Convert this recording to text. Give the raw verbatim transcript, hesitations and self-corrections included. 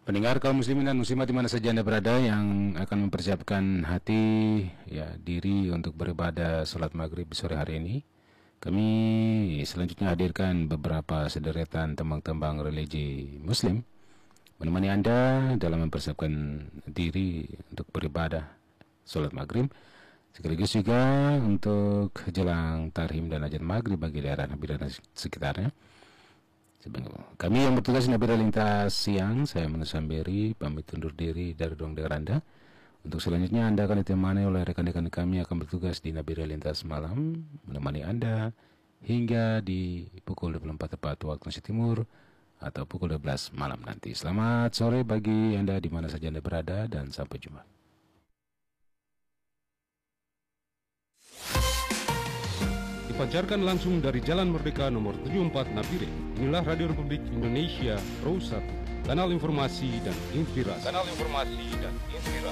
Pendengar kaum muslimin dan muslimat di mana saja Anda berada yang akan mempersiapkan hati, ya, diri untuk beribadah salat maghrib sore hari ini, kami selanjutnya hadirkan beberapa sederetan tembang-tembang religi muslim menemani Anda dalam mempersiapkan diri untuk beribadah salat maghrib, sekaligus juga untuk jelang tarhim dan azan maghrib bagi daerah Nabi dan sekitarnya. Kami yang bertugas Nabira Lintas Siang, saya Menusamberi, pamit undur diri dari ruang dengar Anda. Untuk selanjutnya Anda akan ditemani oleh rekan-rekan kami yang akan bertugas di Nabira Lintas Malam, menemani Anda hingga di pukul dua puluh empat tepat waktu Indonesia Timur atau pukul dua belas malam nanti. Selamat sore bagi Anda di mana saja Anda berada dan sampai jumpa. Dipancarkan langsung dari Jalan Merdeka nomor tujuh puluh empat Nabire. Inilah Radio Republik Indonesia Pro satu, kanal informasi dan inspirasi. Kanal informasi dan inspirasi.